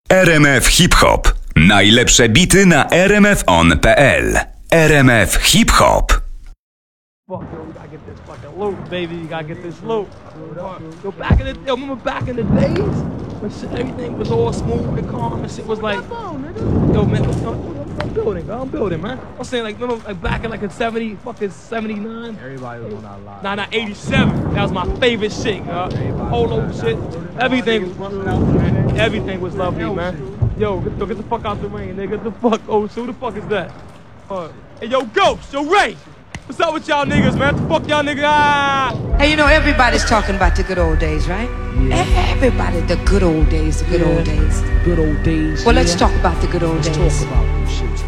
RMF Hip Hop. Najlepsze bity na rmfon.pl. RMF Hip Hop. Fuck, yo, we gotta get this fucking loot, baby. You gotta get this loot. Yo, remember back in the days when shit, everything was all smooth and calm and shit was like, yo, man, I'm building, man. I'm saying, like, remember, like, back in, like, in 79? Everybody was on that line. Nah, 87. That was my favorite shit, Polo shit. Everything was lovely, man. Yo, get the fuck out the rain, nigga. Get the fuck, who the fuck is that? Hey, yo, Ghost, yo, Ray. What's up with y'all niggas, man? The fuck y'all niggas? Ah! Hey, you know, everybody's talking about the good old days, right? Yeah. Everybody, the good old days, the good old days. Good old days. Well, let's talk about the good old days. Let's talk about them shit.